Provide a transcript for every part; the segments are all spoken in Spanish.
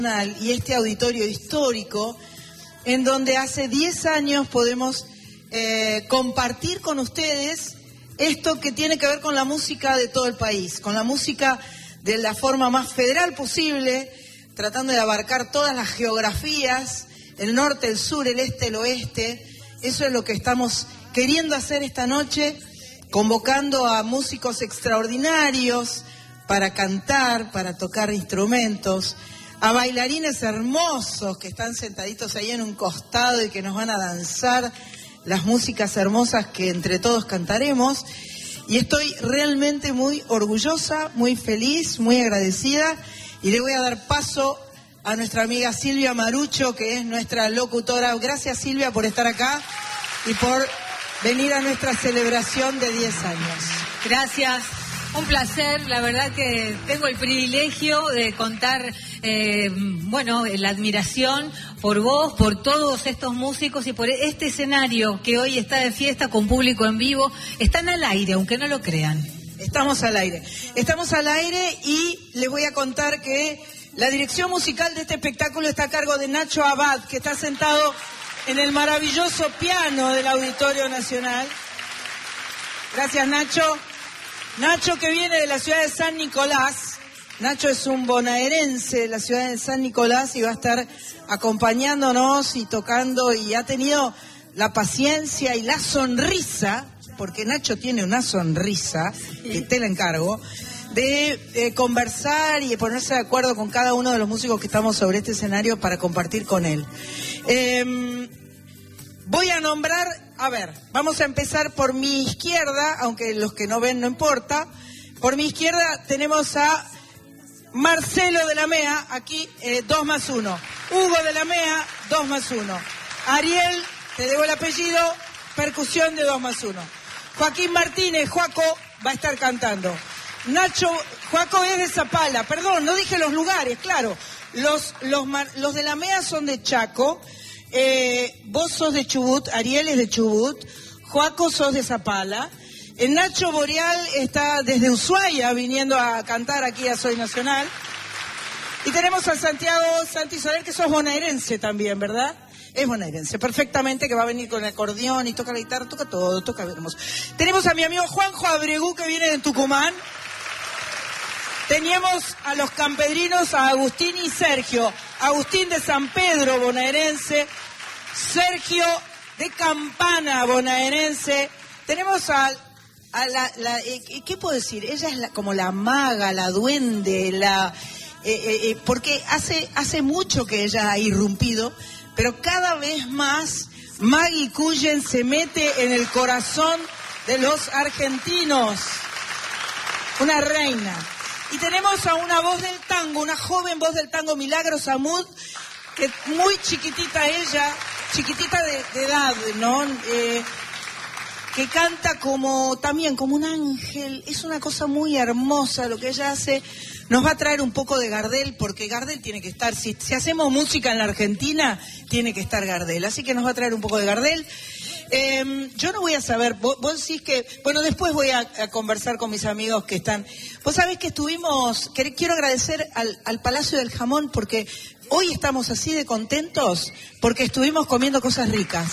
y este auditorio histórico, en donde hace 10 años podemos compartir con ustedes esto que tiene que ver con la música de todo el país, con la música de la forma más federal posible, tratando de abarcar todas las geografías, el norte, el sur, el este, el oeste. Eso es lo que estamos queriendo hacer esta noche, convocando a músicos extraordinarios para cantar, para tocar instrumentos, a bailarines hermosos que están sentaditos ahí en un costado y que nos van a danzar las músicas hermosas que entre todos cantaremos. Y estoy realmente muy orgullosa, muy feliz, muy agradecida, y le voy a dar paso a nuestra amiga Silvia Marucho, que es nuestra locutora. Gracias, Silvia, por estar acá y por venir a nuestra celebración de 10 años. Gracias. Un placer, la verdad que tengo el privilegio de contar, la admiración por vos, por todos estos músicos y por este escenario que hoy está de fiesta con público en vivo. Están al aire, aunque no lo crean. Estamos al aire y les voy a contar que la dirección musical de este espectáculo está a cargo de Nacho Abad, que está sentado en el maravilloso piano del Auditorio Nacional. Gracias, Nacho. Nacho, que viene de la ciudad de San Nicolás. Nacho es un bonaerense de la ciudad de San Nicolás y va a estar acompañándonos y tocando, y ha tenido la paciencia y la sonrisa, porque Nacho tiene una sonrisa, que te la encargo, de conversar y de ponerse de acuerdo con cada uno de los músicos que estamos sobre este escenario para compartir con él. Voy a nombrar, vamos a empezar por mi izquierda, aunque los que no ven no importa. Por mi izquierda tenemos a Marcelo de la Mea, aquí 2+1. Hugo de la Mea, 2+1. Ariel, te debo el apellido, percusión de 2+1. Joaquín Martínez, Joaco, va a estar cantando. Nacho, Joaco es de Zapala, perdón, no dije los lugares, claro. Los de la Mea son de Chaco. Vos sos de Chubut, Ariel es de Chubut, Joaco sos de Zapala, Nacho Boreal está desde Ushuaia viniendo a cantar aquí a Soy Nacional, y tenemos a Santi Soler, que sos bonaerense también, ¿verdad? Es bonaerense, perfectamente, que va a venir con el acordeón y toca la guitarra, toca todo, toca hermoso. Tenemos a mi amigo Juanjo Abregú, que viene de Tucumán. Teníamos a los campedrinos, a Agustín y Sergio. Agustín de San Pedro, bonaerense. Sergio de Campana, bonaerense. Tenemos ¿qué puedo decir? Ella es como la maga, la duende, porque hace mucho que ella ha irrumpido, pero cada vez más Maggie Cullen se mete en el corazón de los argentinos. Una reina. Y tenemos a una voz del tango, una joven voz del tango, Milagros Amud, que muy chiquitita ella, chiquitita de edad, ¿no? Que canta también como un ángel. Es una cosa muy hermosa lo que ella hace. Nos va a traer un poco de Gardel, porque Gardel tiene que estar, si hacemos música en la Argentina, tiene que estar Gardel. Así que nos va a traer un poco de Gardel. Yo no voy a saber, vos decís que, después voy a conversar con mis amigos que están. Vos sabés que quiero agradecer al Palacio del Jamón, porque hoy estamos así de contentos, porque estuvimos comiendo cosas ricas.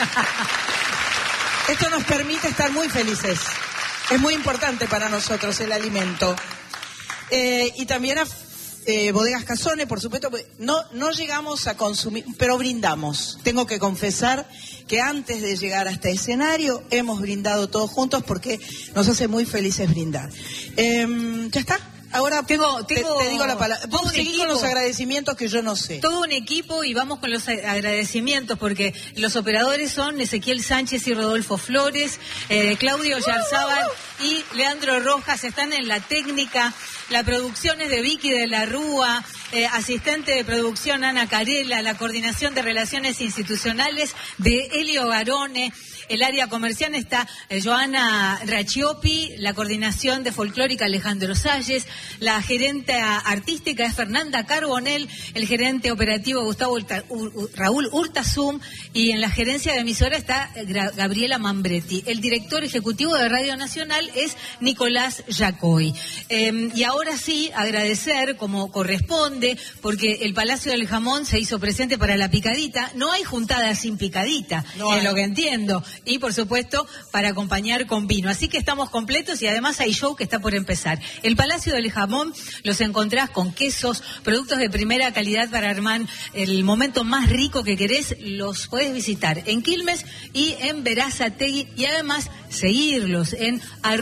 Esto nos permite estar muy felices. Es muy importante para nosotros el alimento. Y también a Bodegas Casone, por supuesto, no llegamos a consumir, pero brindamos. Tengo que confesar que antes de llegar a este escenario hemos brindado todos juntos, porque nos hace muy felices brindar. ¿Ya está? Ahora te digo la palabra. Vos seguís con los agradecimientos, que yo no sé. Todo un equipo, y vamos con los agradecimientos, porque los operadores son Ezequiel Sánchez y Rodolfo Flores, Claudio Yarzábal y Leandro Rojas, están en la técnica. La producción es de Vicky de la Rúa, asistente de producción Ana Carela, la coordinación de relaciones institucionales de Elio Garone, el área comercial está Joana Rachiopi, la coordinación de folclórica Alejandro Salles, la gerente artística es Fernanda Carbonell, el gerente operativo Gustavo Raúl Urtasum, y en la gerencia de emisora está Gabriela Mambretti. El director ejecutivo de Radio Nacional es Nicolás Yacoy. Y ahora sí, agradecer como corresponde, porque el Palacio del Jamón se hizo presente para la picadita. No hay juntada sin picadita, no es lo que entiendo. Y por supuesto, para acompañar con vino. Así que estamos completos y además hay show que está por empezar. El Palacio del Jamón los encontrás con quesos, productos de primera calidad para armar el momento más rico que querés. Los podés visitar en Quilmes y en Berazategui, y además seguirlos en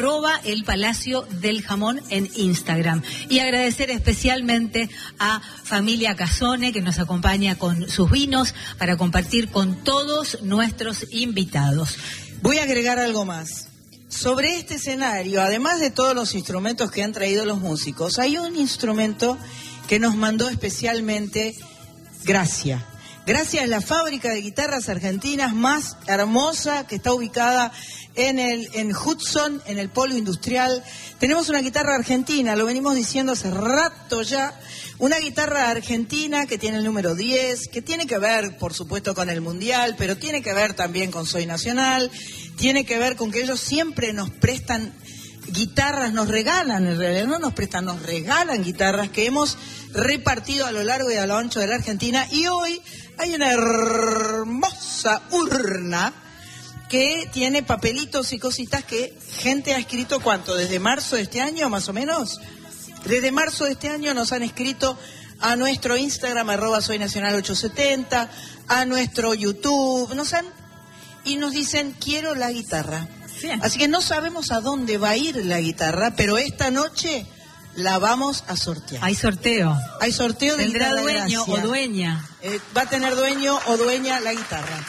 @elPalacioDelJamón en Instagram. Y agradecer especialmente a Familia Casone, que nos acompaña con sus vinos para compartir con todos nuestros invitados. Voy a agregar algo más. Sobre este escenario, además de todos los instrumentos que han traído los músicos, hay un instrumento que nos mandó especialmente Gracia. Gracia es la fábrica de guitarras argentinas más hermosa, que está ubicada en Hudson, en el polo industrial. Tenemos una guitarra argentina, lo venimos diciendo hace rato ya, una guitarra argentina que tiene el número 10, que tiene que ver, por supuesto, con el Mundial, pero tiene que ver también con Soy Nacional, tiene que ver con que ellos siempre nos prestan guitarras, nos regalan, en realidad no nos prestan, nos regalan guitarras que hemos repartido a lo largo y a lo ancho de la Argentina, y hoy hay una hermosa urna que tiene papelitos y cositas que gente ha escrito, ¿cuánto? ¿Desde marzo de este año, más o menos? Desde marzo de este año nos han escrito a nuestro Instagram, @soynacional870, a nuestro YouTube, y nos dicen, quiero la guitarra. Bien. Así que no sabemos a dónde va a ir la guitarra, pero esta noche la vamos a sortear. Hay sorteo. Hay sorteo de ¿Tendrá guitarra dueño Gracia. o dueña? Va a tener dueño o dueña la guitarra.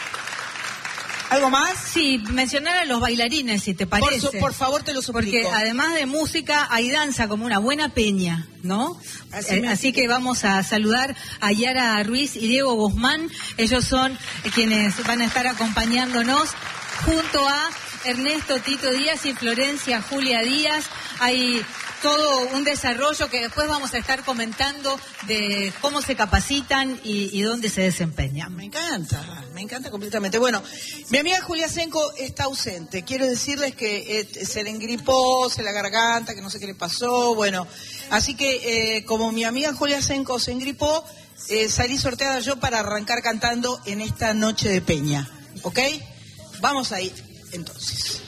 ¿Algo más? Sí, mencionar a los bailarines, si te parece. Por favor, te lo suplico. Porque además de música, hay danza como una buena peña, ¿no? Así que vamos a saludar a Yara Ruiz y Diego Guzmán. Ellos son quienes van a estar acompañándonos junto a Ernesto Tito Díaz y Florencia Julia Díaz. Hay todo un desarrollo que después vamos a estar comentando de cómo se capacitan y dónde se desempeñan. Me encanta completamente. Bueno, mi amiga Julia Senko está ausente. Quiero decirles que se le engripó, se la garganta, que no sé qué le pasó. Bueno, así que como mi amiga Julia Senko se engripó, salí sorteada yo para arrancar cantando en esta noche de peña. ¿Ok? Vamos a ir entonces.